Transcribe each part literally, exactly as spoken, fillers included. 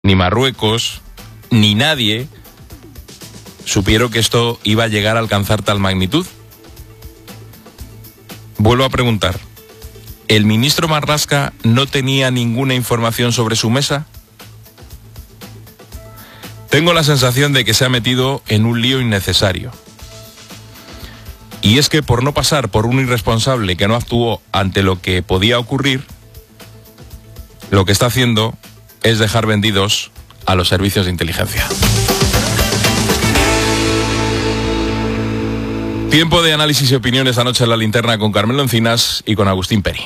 ni Marruecos, ni nadie supieron que esto iba a llegar a alcanzar tal magnitud. Vuelvo a preguntar, ¿el ministro Marlaska no tenía ninguna información sobre su mesa? Tengo la sensación de que se ha metido en un lío innecesario. Y es que por no pasar por un irresponsable que no actuó ante lo que podía ocurrir, lo que está haciendo es dejar vendidos a los servicios de inteligencia. Tiempo de análisis y opiniones anoche en La Linterna con Carmelo Encinas y con Agustín Peri.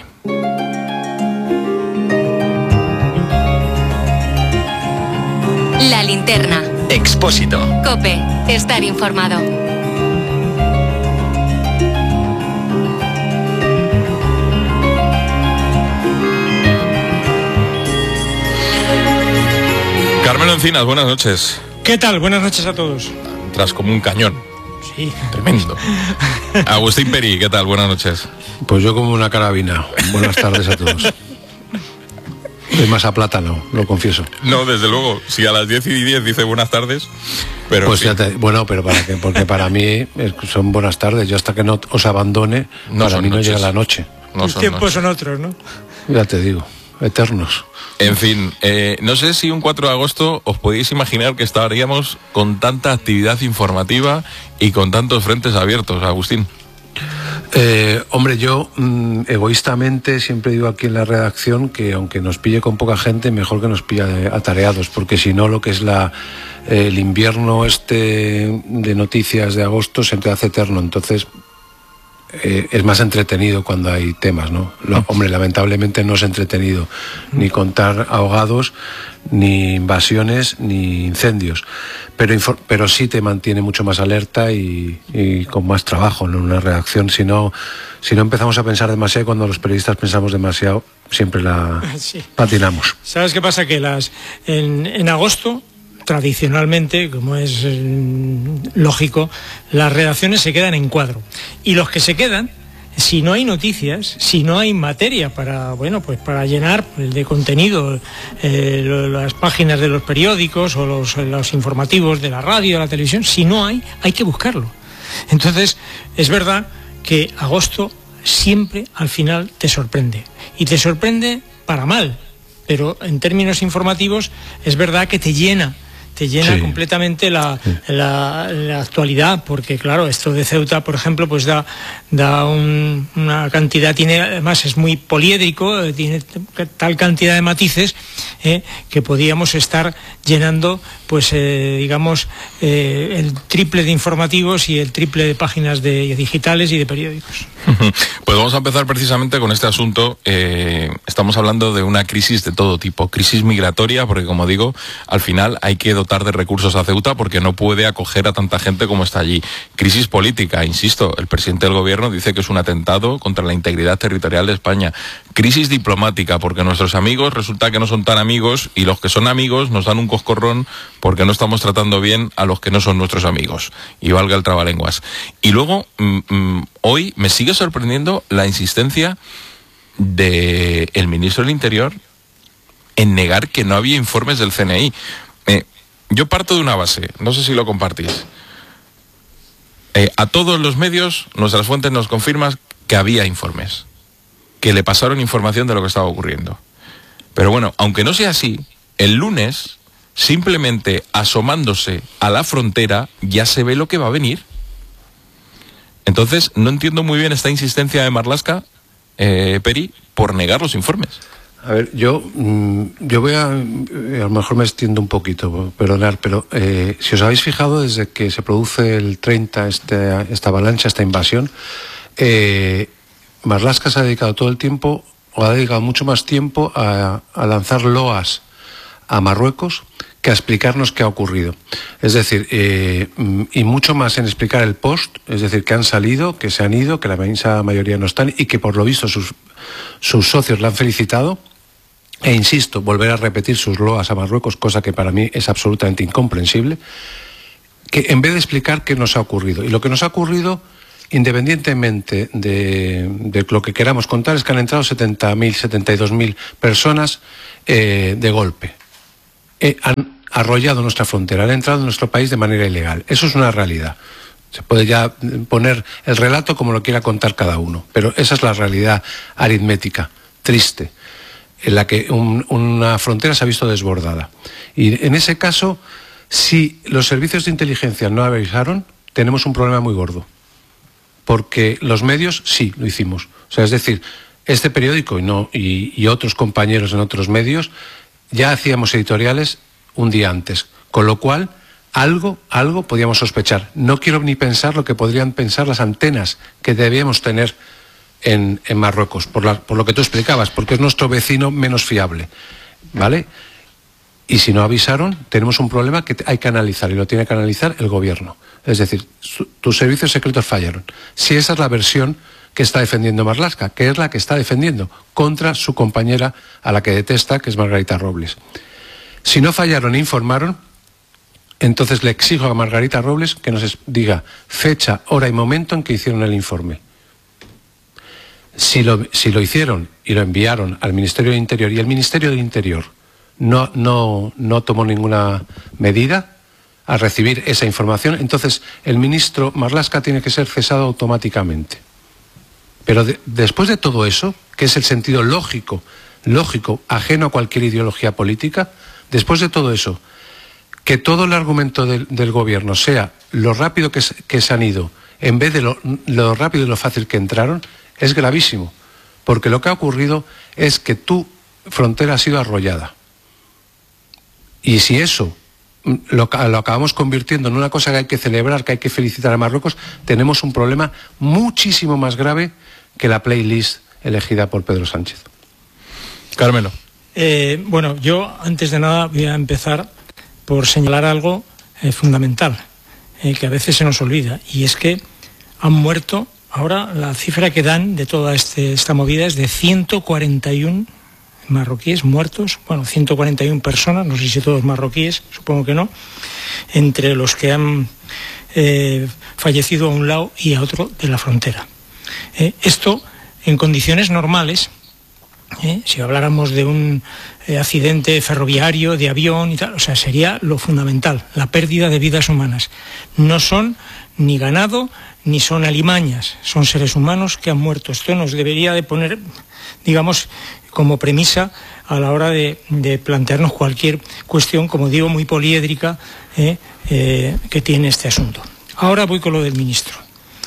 La Linterna. Expósito. COPE. Estar informado. Carmelo Encinas, buenas noches. ¿Qué tal? Buenas noches a todos. Entras como un cañón. Sí. Tremendo. Agustín Peri, ¿qué tal? Buenas noches. Pues yo como una carabina. Buenas tardes a todos. De más a plátano, lo confieso. No, desde luego. Si a las diez y diez dice buenas tardes, pero pues sí. ya te, bueno, pero para qué, porque para mí son buenas tardes. Yo hasta que no os abandone, no para mí no noches. llega la noche. No Los son tiempos noches. son otros, ¿no? Ya te digo, eternos. En fin, eh, no sé si un cuatro de agosto os podéis imaginar que estaríamos con tanta actividad informativa y con tantos frentes abiertos, Agustín. Eh, hombre, yo mm, egoístamente siempre digo aquí en la redacción que aunque nos pille con poca gente, mejor que nos pille atareados, porque si no lo que es la eh, el invierno este de noticias de agosto se te hace eterno, entonces eh, es más entretenido cuando hay temas, ¿no? Lo, hombre, lamentablemente no es entretenido ni contar ahogados, ni invasiones, ni incendios, pero, pero sí te mantiene mucho más alerta y, y con más trabajo, ¿no? En una redacción. Si no, si no empezamos a pensar demasiado, cuando los periodistas pensamos demasiado, siempre la Sí. patinamos. ¿Sabes qué pasa? Que las en, en agosto, tradicionalmente, como es eh, lógico, las redacciones se quedan en cuadro. Y los que se quedan, si no hay noticias, si no hay materia para, bueno, pues para llenar de contenido eh, las páginas de los periódicos o los, los informativos de la radio, de la televisión, si no hay, hay que buscarlo. Entonces, es verdad que agosto siempre al final te sorprende. Y te sorprende para mal, pero en términos informativos es verdad que te llena. te llena sí. completamente la, la, la actualidad, porque claro, esto de Ceuta, por ejemplo, pues da, da un, una cantidad, tiene, además es muy poliédrico, tiene tal cantidad de matices eh, que podíamos estar llenando, pues eh, digamos, eh, el triple de informativos y el triple de páginas de digitales y de periódicos. Pues vamos a empezar precisamente con este asunto. Eh, estamos hablando de una crisis de todo tipo, crisis migratoria, porque como digo, al final hay que dotar de recursos a Ceuta porque no puede acoger a tanta gente como está allí. Crisis política, insisto, el presidente del gobierno dice que es un atentado contra la integridad territorial de España. Crisis diplomática, porque nuestros amigos resulta que no son tan amigos y los que son amigos nos dan un coscorrón porque no estamos tratando bien a los que no son nuestros amigos. Y valga el trabalenguas. Y luego, mm, mm, hoy me sigue sorprendiendo la insistencia del ministro del Interior en negar que no había informes del C N I. Eh, yo parto de una base, no sé si lo compartís. Eh, a todos los medios, nuestras fuentes nos confirman que había informes, que le pasaron información de lo que estaba ocurriendo. Pero bueno, aunque no sea así, el lunes, simplemente asomándose a la frontera, ya se ve lo que va a venir. Entonces, no entiendo muy bien esta insistencia de Marlaska, eh, Peri, por negar los informes. A ver, yo, yo voy a, a lo mejor me extiendo un poquito, perdonar, pero eh, si os habéis fijado, desde que se produce el treinta, este, esta avalancha, esta invasión, eh, Marlaska se ha dedicado todo el tiempo, o ha dedicado mucho más tiempo a, a lanzar loas a Marruecos que a explicarnos qué ha ocurrido. Es decir, eh, y mucho más en explicar el post, es decir, que han salido, que se han ido, que la inmensa mayoría no están y que por lo visto sus, sus socios la han felicitado. E insisto, volver a repetir sus loas a Marruecos, cosa que para mí es absolutamente incomprensible, que en vez de explicar qué nos ha ocurrido. Y lo que nos ha ocurrido, independientemente de, de lo que queramos contar, es que han entrado setenta mil, setenta y dos mil personas eh, de golpe. eh, han arrollado nuestra frontera, han entrado en nuestro país de manera ilegal. Eso es una realidad. Se puede ya poner el relato como lo quiera contar cada uno, pero esa es la realidad aritmética, triste, en la que un, una frontera se ha visto desbordada. Y en ese caso, si los servicios de inteligencia no avisaron, tenemos un problema muy gordo. Porque los medios sí lo hicimos. O sea, es decir, este periódico y, no, y, y otros compañeros en otros medios ya hacíamos editoriales un día antes, con lo cual algo, algo podíamos sospechar. No quiero ni pensar lo que podrían pensar las antenas que debíamos tener en, en Marruecos, por, la, por lo que tú explicabas, porque es nuestro vecino menos fiable, ¿vale? Y si no avisaron, tenemos un problema que hay que analizar, y lo tiene que analizar el gobierno. Es decir, su, tus servicios secretos fallaron. Si esa es la versión que está defendiendo Marlaska, que es la que está defendiendo contra su compañera a la que detesta, que es Margarita Robles. Si no fallaron e informaron, entonces le exijo a Margarita Robles que nos diga fecha, hora y momento en que hicieron el informe. Si lo, si lo hicieron y lo enviaron al Ministerio del Interior y el Ministerio del Interior no, no, no tomó ninguna medida a recibir esa información, entonces el ministro Marlaska tiene que ser cesado automáticamente. Pero de, después de todo eso, que es el sentido lógico, lógico, ajeno a cualquier ideología política, después de todo eso, que todo el argumento del, del gobierno sea lo rápido que, que se han ido, en vez de lo, lo rápido y lo fácil que entraron, es gravísimo. Porque lo que ha ocurrido es que tu frontera ha sido arrollada. Y si eso lo, lo acabamos convirtiendo en una cosa que hay que celebrar, que hay que felicitar a Marruecos, tenemos un problema muchísimo más grave que la playlist elegida por Pedro Sánchez. Carmelo. Eh, bueno, yo antes de nada voy a empezar por señalar algo eh, fundamental, eh, que a veces se nos olvida, y es que han muerto, ahora la cifra que dan de toda este, esta movida es de ciento cuarenta y uno marroquíes muertos, bueno, ciento cuarenta y una personas, no sé si todos marroquíes, supongo que no, entre los que han eh, fallecido a un lado y a otro de la frontera. Eh, esto, en condiciones normales, eh, si habláramos de un eh, accidente ferroviario, de avión y tal, o sea, sería lo fundamental, la pérdida de vidas humanas. No son ni ganado, ni son alimañas, son seres humanos que han muerto. Esto nos debería de poner, digamos, como premisa a la hora de, de plantearnos cualquier cuestión, como digo, muy poliédrica eh, eh, que tiene este asunto. Ahora voy con lo del ministro.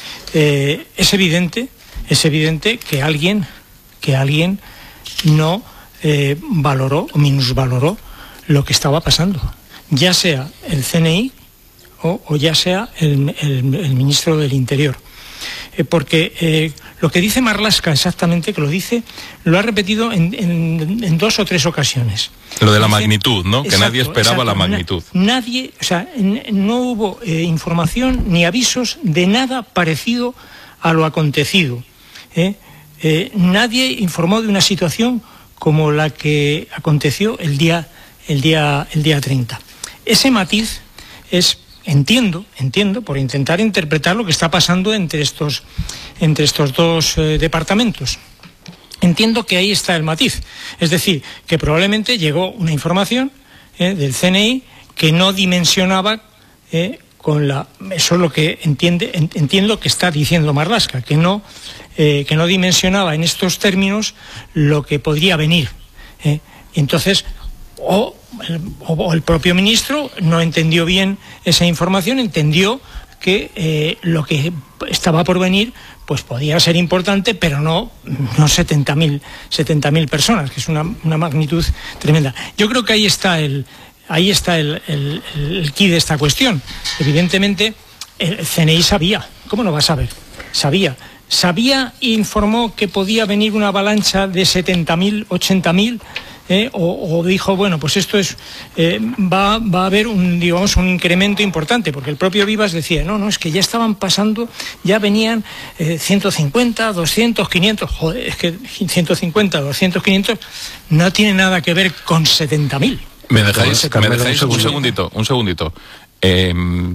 Eh, es evidente, es evidente que alguien, que alguien no eh, valoró o minusvaloró lo que estaba pasando, ya sea el C N I o, o ya sea el, el, el ministro del Interior. Eh, porque eh, lo que dice Marlaska exactamente, que lo dice, lo ha repetido en, en, en dos o tres ocasiones. Lo de la dice, magnitud, ¿no? Exacto, que nadie esperaba exacto, la magnitud. Na, nadie, o sea, n- no hubo eh, información ni avisos de nada parecido a lo acontecido. ¿eh? Eh, nadie informó de una situación como la que aconteció el día, el día, el día treinta. Ese matiz es... Entiendo, entiendo, por intentar interpretar lo que está pasando entre estos, entre estos dos eh, departamentos. Entiendo que ahí está el matiz. Es decir, que probablemente llegó una información eh, del C N I que no dimensionaba eh, con la... Eso es lo que entiende, en, entiendo que está diciendo Marlaska, que no, eh, que no dimensionaba en estos términos lo que podría venir. Eh. Entonces, o... El, o el propio ministro no entendió bien esa información, entendió que eh, lo que estaba por venir pues podía ser importante, pero no, no setenta mil personas, que es una, una magnitud tremenda. Yo creo que ahí está el, ahí está el, el, el quid de esta cuestión. Evidentemente, el C N I sabía, ¿cómo no va a saber? Sabía. Sabía e informó que podía venir una avalancha de setenta mil, ochenta mil. Eh, o, o dijo, bueno, pues esto es eh, va, va a haber un, digamos, un incremento importante, porque el propio Vivas decía, no, no, es que ya estaban pasando, ya venían eh, ciento cincuenta, doscientos, quinientos, joder, es que ciento cincuenta, doscientos, quinientos no tiene nada que ver con setenta mil. ¿Me dejáis, ¿me dejáis un segundito? Un segundito. Eh,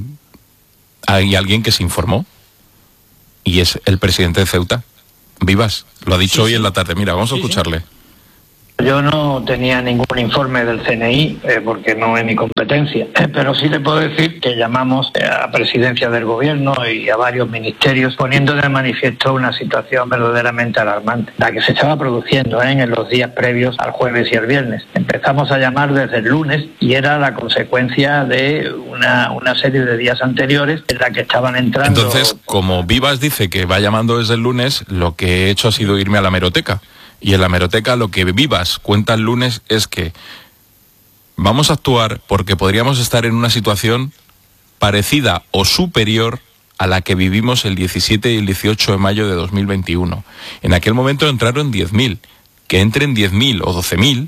hay alguien que se informó y es el presidente de Ceuta, Vivas, lo ha dicho sí, hoy sí. en la tarde. Mira, vamos a sí, escucharle. Sí. Yo no tenía ningún informe del C N I, eh, porque no es mi competencia, eh, pero sí le puedo decir que llamamos eh, a presidencia del gobierno y a varios ministerios poniendo de manifiesto una situación verdaderamente alarmante, la que se estaba produciendo eh, en los días previos al jueves y el viernes. Empezamos a llamar desde el lunes y era la consecuencia de una, una serie de días anteriores en la que estaban entrando... Entonces, como Vivas dice que va llamando desde el lunes, lo que he hecho ha sido irme a la hemeroteca. Y en la hemeroteca lo que Vivas cuenta el lunes es que vamos a actuar porque podríamos estar en una situación parecida o superior a la que vivimos el diecisiete y el dieciocho de mayo de dos mil veintiuno. En aquel momento entraron diez mil. Que entren diez mil o doce mil...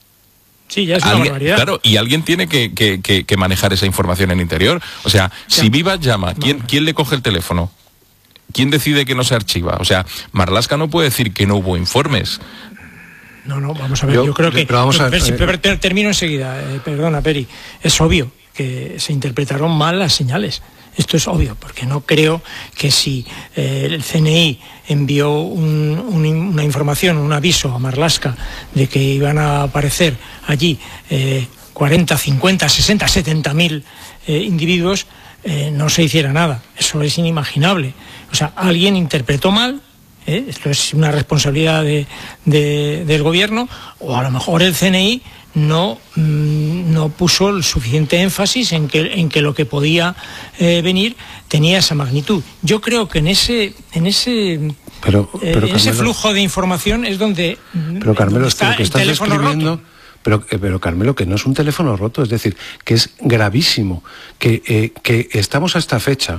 Sí, ya es una barbaridad. Claro, y alguien tiene que, que, que, que manejar esa información en el interior. O sea, si Vivas llama, ¿quién, ¿quién le coge el teléfono? ¿Quién decide que no se archiva? O sea, Marlaska no puede decir que no hubo informes. No, no, vamos a ver, yo, yo creo que... Pero vamos a ver, si, eh, termino enseguida, eh, perdona, Peri. Es obvio que se interpretaron mal las señales. Esto es obvio, porque no creo que si eh, el C N I envió un, un, una información, un aviso a Marlaska de que iban a aparecer allí eh, cuarenta, cincuenta, sesenta, setenta mil eh, individuos, eh, no se hiciera nada. Eso es inimaginable. O sea, alguien interpretó mal, ¿eh? Esto es una responsabilidad de, de, del gobierno, o a lo mejor el C N I no, no puso el suficiente énfasis en que, en que lo que podía eh, venir tenía esa magnitud. Yo creo que en ese, en ese, pero, pero, eh, en Carmelo, ese flujo de información es donde, pero Carmelo, donde está lo que el estás teléfono describiendo, roto. Pero, eh, pero Carmelo, que no es un teléfono roto, es decir, que es gravísimo, que, eh, que estamos a esta fecha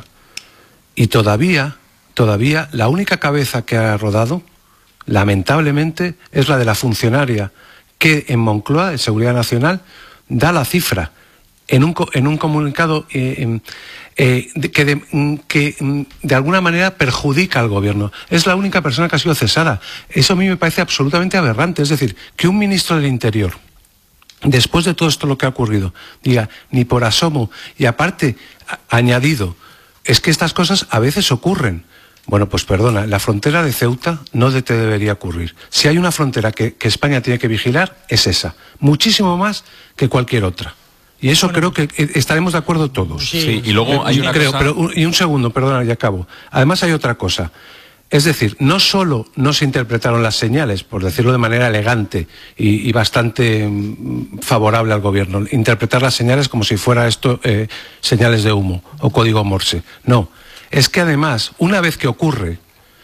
y todavía, todavía la única cabeza que ha rodado, lamentablemente, es la de la funcionaria que en Moncloa, en Seguridad Nacional, da la cifra en un, en un comunicado eh, eh, de, que, de, que de alguna manera perjudica al gobierno. Es la única persona que ha sido cesada. Eso a mí me parece absolutamente aberrante. Es decir, que un ministro del Interior, después de todo esto lo que ha ocurrido, diga, ni por asomo, y aparte, a, añadido, es que estas cosas a veces ocurren. Bueno, pues perdona, la frontera de Ceuta no te debería ocurrir. Si hay una frontera que, que España tiene que vigilar, es esa. Muchísimo más que cualquier otra. Y eso bueno, creo que estaremos de acuerdo todos. Sí, sí, y luego hay una creo, cosa... Pero, y un segundo, perdona, ya acabo. Además hay otra cosa. Es decir, no solo no se interpretaron las señales, por decirlo de manera elegante y, y bastante mm, favorable al gobierno, interpretar las señales como si fuera esto eh, señales de humo o código Morse. No. Es que además, una vez que ocurre,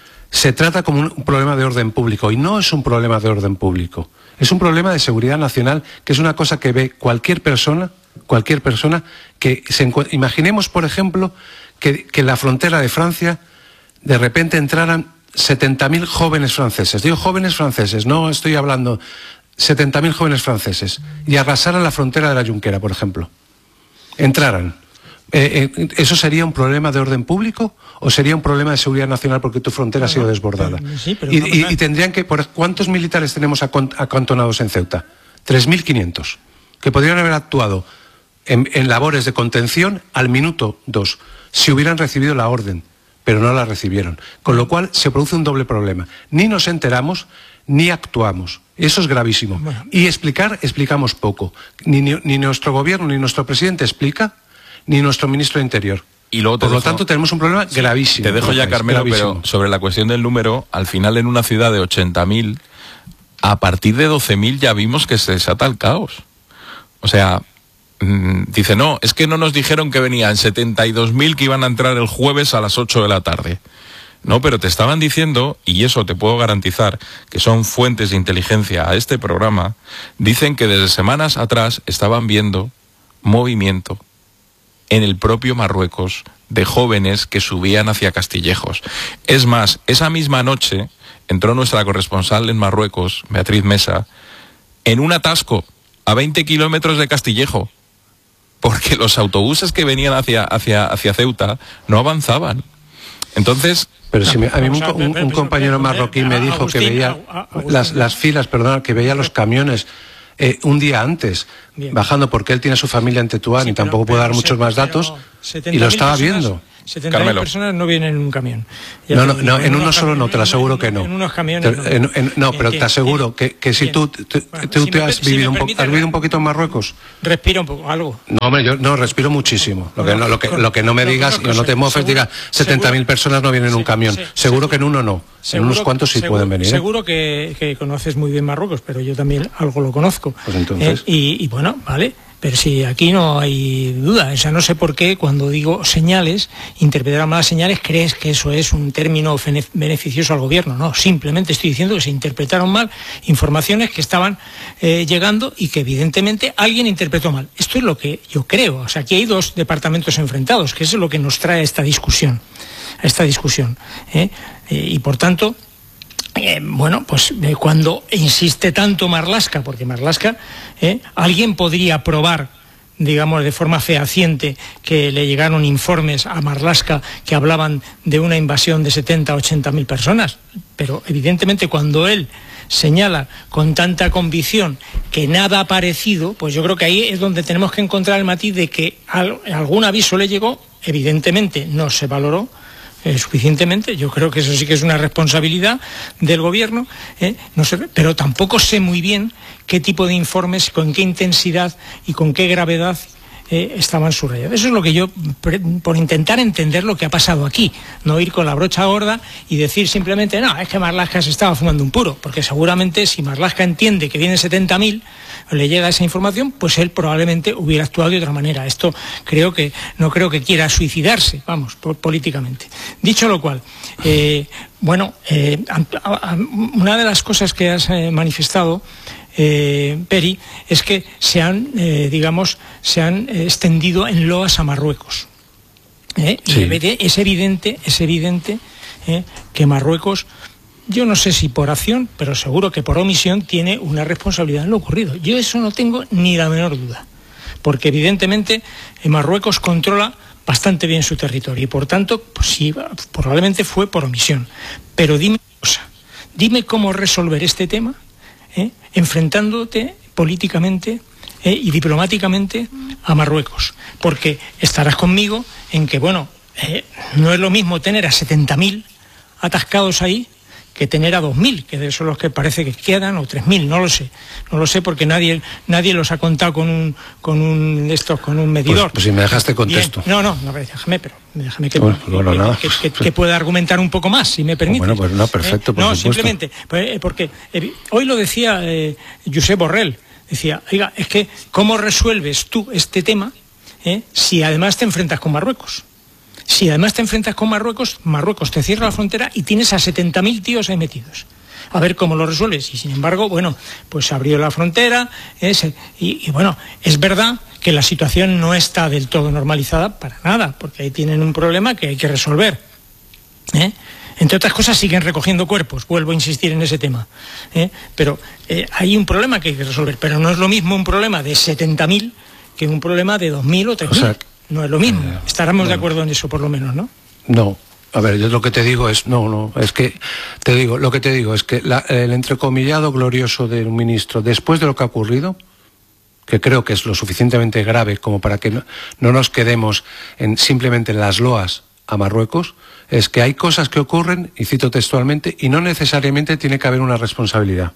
se trata como un problema de orden público, y no es un problema de orden público, es un problema de seguridad nacional, que es una cosa que ve cualquier persona, cualquier persona que se encuentre. Imaginemos, por ejemplo, que, que en la frontera de Francia de repente entraran setenta mil jóvenes franceses. Digo jóvenes franceses, no estoy hablando setenta mil jóvenes franceses, y arrasaran la frontera de la Junquera, por ejemplo. Entraran. Eh, eh, ¿Eso sería un problema de orden público o sería un problema de seguridad nacional porque tu frontera no, ha sido desbordada? Pero, sí, pero y, y, y tendrían que... Por, ¿cuántos militares tenemos acantonados en Ceuta? tres mil quinientos, que podrían haber actuado en, en labores de contención al minuto dos, si hubieran recibido la orden, pero no la recibieron. Con lo cual se produce un doble problema. Ni nos enteramos, ni actuamos. Eso es gravísimo. Bueno. Y explicar, explicamos poco. Ni, ni, ni nuestro gobierno, ni nuestro presidente explica, ni nuestro ministro de Interior. Y luego te Por dejo, lo tanto, tenemos un problema sí, gravísimo. Te dejo ya, Carmelo, pero sobre la cuestión del número, al final en una ciudad de ochenta mil, a partir de doce mil ya vimos que se desata el caos. O sea, mmm, dice, no, es que no nos dijeron que venían setenta y dos mil que iban a entrar el jueves a las ocho de la tarde. No, pero te estaban diciendo, y eso te puedo garantizar, que son fuentes de inteligencia a este programa, dicen que desde semanas atrás estaban viendo movimiento en el propio Marruecos de jóvenes que subían hacia Castillejos. Es más, esa misma noche entró nuestra corresponsal en Marruecos, Beatriz Mesa, en un atasco a veinte kilómetros de Castillejo, porque los autobuses que venían hacia, hacia, hacia Ceuta no avanzaban. Entonces... Pero si me, a mí un, un, un compañero marroquí me dijo que veía las, las filas, perdón, que veía los camiones Eh, un día antes, Bien. bajando, porque él tiene su familia en Tetuán sí, y tampoco pero, puede dar pero, muchos más datos, y lo estaba personas, viendo. setenta mil personas no vienen en un camión. Ya no, no, digo, no, en, en uno solo no, te lo aseguro en, que no. En unos camiones te, en, en, no. Pero te aseguro que, que si tú, te, bueno, tú si te has, me, vivido, si un po has vivido un poquito en Marruecos. Respira un poco, algo. No, hombre, yo no respiro muchísimo. Lo que no, lo que, lo que no me digas, no, no te mofes, diga setenta mil personas no vienen en un camión. Sí, seguro que en uno no. En unos cuantos sí pueden venir. Seguro que, que conoces muy bien Marruecos, pero yo también algo lo conozco. Pues entonces. Eh, y, y bueno, vale. Pero si aquí no hay duda, o sea, no sé por qué cuando digo señales, interpretar malas señales, crees que eso es un término beneficioso al gobierno. No, simplemente estoy diciendo que se interpretaron mal informaciones que estaban eh, llegando y que evidentemente alguien interpretó mal. Esto es lo que yo creo. O sea, aquí hay dos departamentos enfrentados, que eso es lo que nos trae a esta discusión, a esta discusión. ¿eh? Eh, y por tanto... Eh, bueno, pues eh, cuando insiste tanto Marlaska, porque Marlaska, eh, alguien podría probar, digamos, de forma fehaciente que le llegaron informes a Marlaska que hablaban de una invasión de setenta, ochenta mil personas, pero evidentemente cuando él señala con tanta convicción que nada ha aparecido, pues yo creo que ahí es donde tenemos que encontrar el matiz de que al, algún aviso le llegó, evidentemente no se valoró Eh, suficientemente. Yo creo que eso sí que es una responsabilidad del gobierno, eh, no sé, pero tampoco sé muy bien qué tipo de informes, con qué intensidad y con qué gravedad eh, estaban subrayados. Eso es lo que yo, por intentar entender lo que ha pasado aquí, no ir con la brocha gorda y decir simplemente, no, es que Marlaska se estaba fumando un puro, porque seguramente si Marlaska entiende que vienen setenta mil, le llega esa información, pues él probablemente hubiera actuado de otra manera. Esto creo que no creo que quiera suicidarse, vamos, políticamente. Dicho lo cual, eh, bueno, eh, una de las cosas que has eh, manifestado, eh, Peri, es que se han, eh, digamos, se han extendido en loas a Marruecos. ¿eh? Sí. Y es evidente, es evidente eh, que Marruecos, yo no sé si por acción, pero seguro que por omisión tiene una responsabilidad en lo ocurrido. Yo eso no tengo ni la menor duda, porque evidentemente Marruecos controla bastante bien su territorio y por tanto, pues sí, probablemente fue por omisión. Pero dime una cosa, dime cómo resolver este tema, ¿eh? enfrentándote políticamente eh, y diplomáticamente a Marruecos, porque estarás conmigo en que, bueno, eh, no es lo mismo tener a setenta mil atascados ahí que tener a dos mil, que de esos los que parece que quedan, o tres mil, no lo sé. No lo sé porque nadie nadie los ha contado con un con un estos con un medidor. Pues, pues si me dejaste contesto. Bien. No, no, no, déjame, pero déjame que, bueno, bueno, que, nada. que, que, que pueda argumentar un poco más, si me permite. Bueno, pues no, perfecto, eh, por No, supuesto. simplemente, pues, porque eh, hoy lo decía eh, Josep Borrell, decía, oiga, es que ¿cómo resuelves tú este tema eh, si además te enfrentas con Marruecos? Si además te enfrentas con Marruecos, Marruecos te cierra la frontera y tienes a setenta mil tíos ahí metidos. A ver cómo lo resuelves. Y sin embargo, bueno, pues se abrió la frontera. Eh, se, y, y bueno, es verdad que la situación no está del todo normalizada para nada, porque ahí tienen un problema que hay que resolver. ¿eh? Entre otras cosas, siguen recogiendo cuerpos, vuelvo a insistir en ese tema. ¿eh? Pero eh, hay un problema que hay que resolver, pero no es lo mismo un problema de setenta mil que un problema de dos mil o tres mil. O sea, no es lo mismo. Eh, Estaremos bueno. de acuerdo en eso, por lo menos, ¿no? No. A ver, yo lo que te digo es, no, no, es que, te digo, lo que te digo es que la, el entrecomillado glorioso de un ministro, después de lo que ha ocurrido, que creo que es lo suficientemente grave como para que no, no nos quedemos en, simplemente en las loas a Marruecos, es que hay cosas que ocurren, y cito textualmente, y no necesariamente tiene que haber una responsabilidad.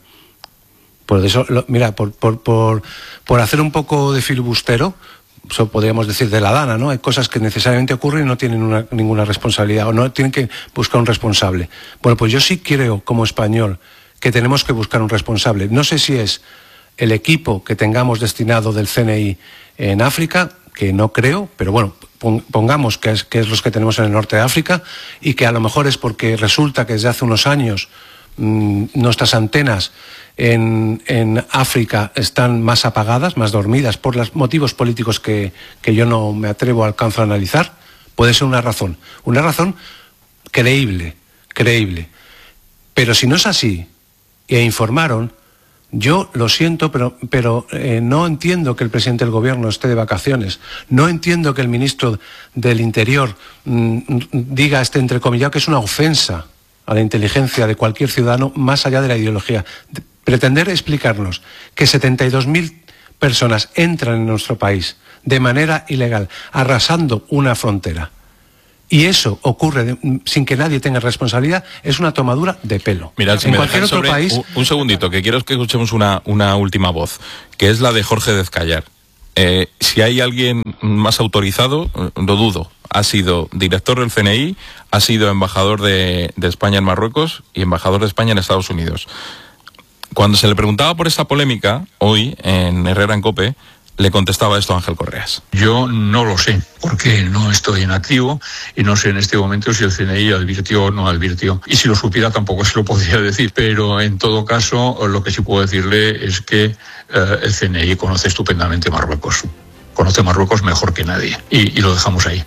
Por eso, lo, mira, por, por, por, por hacer un poco de filibustero, eso podríamos decir de la dana, ¿no? Hay cosas que necesariamente ocurren y no tienen una, ninguna responsabilidad, o no tienen que buscar un responsable. Bueno, pues yo sí creo, como español, que tenemos que buscar un responsable. No sé si es el equipo que tengamos destinado del C N I en África, que no creo, pero bueno, pongamos que es, que es los que tenemos en el norte de África, y que a lo mejor es porque resulta que desde hace unos años mmm, nuestras antenas En, en África están más apagadas, más dormidas, por los motivos políticos que, que yo no me atrevo, alcanzo a analizar. Puede ser una razón, una razón creíble, creíble. Pero si no es así, e informaron, yo lo siento, pero, pero eh, no entiendo que el presidente del gobierno esté de vacaciones, no entiendo que el ministro del Interior mmm, diga este entrecomillado que es una ofensa a la inteligencia de cualquier ciudadano, más allá de la ideología. Pretender explicarnos que setenta y dos mil personas entran en nuestro país de manera ilegal, arrasando una frontera, y eso ocurre de, sin que nadie tenga responsabilidad, es una tomadura de pelo. Mirad, si en me cualquier otro sobre, país... Un, un segundito, que quiero que escuchemos una, una última voz, que es la de Jorge Dezcayar. Eh, si hay alguien más autorizado, lo dudo. Ha sido director del C N I, ha sido embajador de, de España en Marruecos y embajador de España en Estados Unidos. Cuando se le preguntaba por esa polémica, hoy, en Herrera en COPE, le contestaba esto a Ángel Correas. Yo no lo sé, porque no estoy en activo y no sé en este momento si el C N I advirtió o no advirtió. Y si lo supiera tampoco se lo podría decir, pero en todo caso lo que sí puedo decirle es que eh, el C N I conoce estupendamente Marruecos. Conoce Marruecos mejor que nadie. Y, y lo dejamos ahí.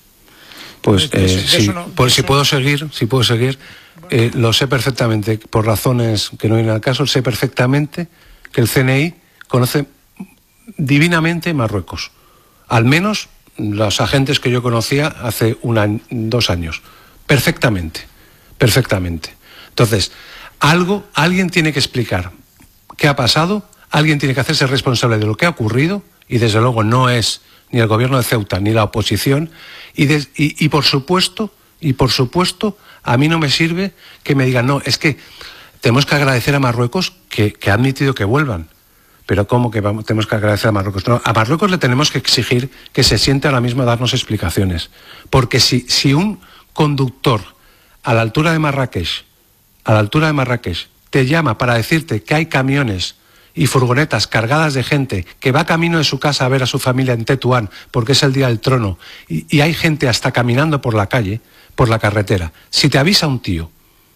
Pues eh, sí, pues si puedo seguir, si puedo seguir, eh, lo sé perfectamente, por razones que no vienen al caso, sé perfectamente que el C N I conoce divinamente Marruecos. Al menos los agentes que yo conocía hace un año, dos años. Perfectamente, perfectamente. Entonces, algo, alguien tiene que explicar qué ha pasado, alguien tiene que hacerse responsable de lo que ha ocurrido, y desde luego no es ni el gobierno de Ceuta ni la oposición, y, de, y, y por supuesto, y por supuesto, a mí no me sirve que me digan, no, es que tenemos que agradecer a Marruecos que, que ha admitido que vuelvan. Pero ¿cómo que vamos, tenemos que agradecer a Marruecos? No, a Marruecos le tenemos que exigir que se siente ahora mismo a darnos explicaciones. Porque si, si un conductor a la altura de Marrakech, a la altura de Marrakech, te llama para decirte que hay camiones y furgonetas cargadas de gente que va camino de su casa a ver a su familia en Tetuán porque es el día del trono, y, y hay gente hasta caminando por la calle, por la carretera. Si te avisa un tío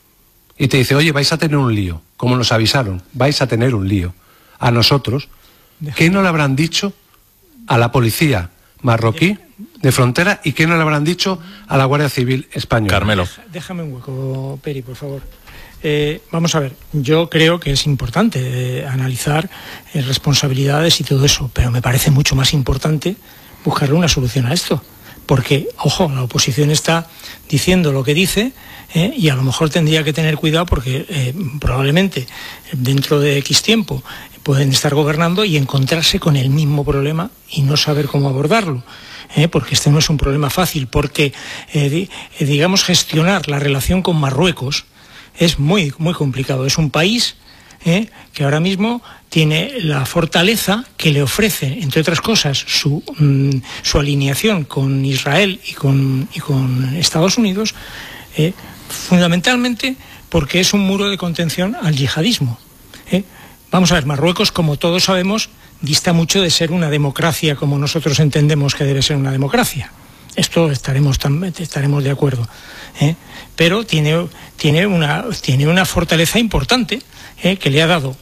y te dice, oye, vais a tener un lío, como nos avisaron, vais a tener un lío, a nosotros, ¿qué no le habrán dicho a la policía marroquí de frontera y qué no le habrán dicho a la Guardia Civil española? Carmelo. Déjame un hueco, Peri, por favor. Eh, vamos a ver, yo creo que es importante eh, analizar eh, responsabilidades y todo eso, pero me parece mucho más importante buscarle una solución a esto. Porque, ojo, la oposición está diciendo lo que dice eh, y a lo mejor tendría que tener cuidado porque eh, probablemente dentro de X tiempo pueden estar gobernando y encontrarse con el mismo problema y no saber cómo abordarlo. Eh, porque este no es un problema fácil, porque eh, di, eh, digamos gestionar la relación con Marruecos es muy, muy complicado. Es un país eh, que ahora mismo tiene la fortaleza que le ofrece, entre otras cosas, su, mm, su alineación con Israel y con, y con Estados Unidos, eh, fundamentalmente porque es un muro de contención al yihadismo. Eh. Vamos a ver, Marruecos, como todos sabemos, dista mucho de ser una democracia como nosotros entendemos que debe ser una democracia. Esto estaremos, estaremos de acuerdo. ¿eh? Pero tiene, tiene, una, tiene una fortaleza importante ¿eh? que le ha dado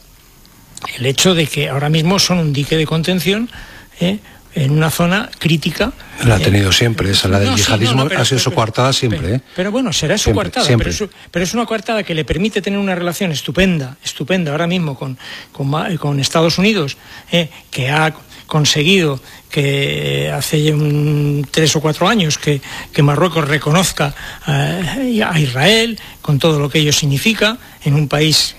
el hecho de que ahora mismo son un dique de contención ¿eh? en una zona crítica. La ha tenido eh, siempre, esa, la del no, yihadismo, sí, no, no, pero, ha sido su coartada siempre. Pero, ¿eh? pero bueno, será su siempre, coartada, siempre. Pero, es, pero es una coartada que le permite tener una relación estupenda, estupenda ahora mismo con, con, con Estados Unidos, eh, que ha conseguido que hace un, tres o cuatro años que, que Marruecos reconozca eh, a Israel con todo lo que ello significa en un país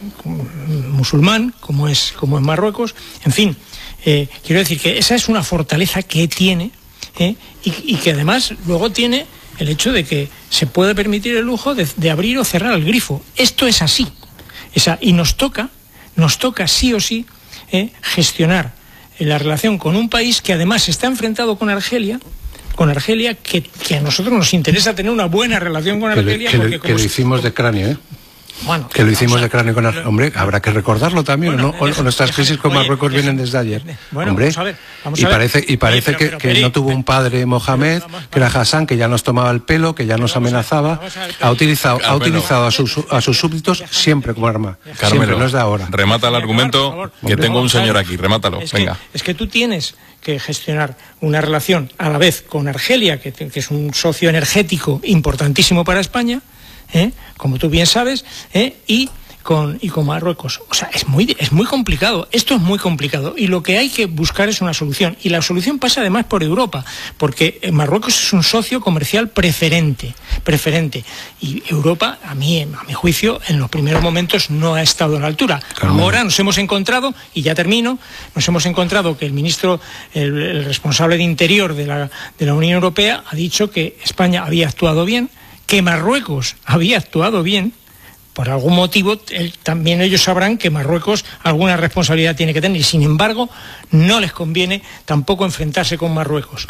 musulmán como es, como es Marruecos. En fin, eh, quiero decir que esa es una fortaleza que tiene eh, y, y que además luego tiene el hecho de que se puede permitir el lujo de, de abrir o cerrar el grifo. Esto es así. Esa, y nos toca, nos toca sí o sí eh, gestionar la relación con un país que además está enfrentado con Argelia, con Argelia que, que a nosotros nos interesa tener una buena relación con Argelia. Que, le, porque que, como que lo hicimos de cráneo, ¿eh? Bueno, que lo hicimos o sea, de cráneo con Argelia. Hombre, habrá que recordarlo también, bueno, ¿no? Deja, o nuestras crisis con oye, Marruecos deja, vienen desde ayer. Bueno, Hombre, vamos a ver, vamos y a ver. parece, y parece oye, pero, que, pero, que pero, no tuvo un padre Mohamed, vamos, que era vamos, Hassan, que ya nos tomaba el pelo, que ya nos amenazaba. Ver, ver, ha utilizado, Carmelo, ha utilizado a sus, a sus súbditos siempre como arma. Carmelo, siempre, no es de ahora. Remata el argumento, favor, que tengo un señor aquí, remátalo, es venga. Que, es que tú tienes que gestionar una relación a la vez con Argelia, que, que es un socio energético importantísimo para España, ¿eh? como tú bien sabes, ¿eh? y con, y con Marruecos. O sea, es muy, es muy complicado. Esto es muy complicado. Y lo que hay que buscar es una solución. Y la solución pasa además por Europa, porque Marruecos es un socio comercial preferente, preferente. Y Europa, a mí, a mi juicio, en los primeros momentos no ha estado a la altura. Carmen. Ahora nos hemos encontrado, y ya termino, nos hemos encontrado que el ministro, el, el responsable de Interior de la, de la Unión Europea ha dicho que España había actuado bien, que Marruecos había actuado bien. Por algún motivo, él, también ellos sabrán que Marruecos alguna responsabilidad tiene que tener, y sin embargo no les conviene tampoco enfrentarse con Marruecos.